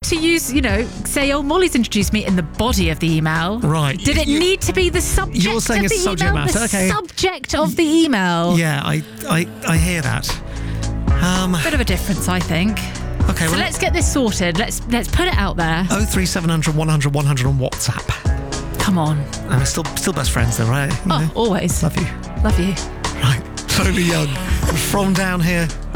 to use, say, oh, Molly's introduced me in the body of the email. Right. Did it need to be the subject You're saying of the it's subject email? matter, The okay. subject of the email. Yeah, I hear that. Bit of a difference, I think. Okay, So let's get this sorted. Let's put it out there. 03700 100 100 on WhatsApp. Come on. And we're still best friends though, right? Oh, always. Love you. Love you. Right. Totally Young. From Down Here.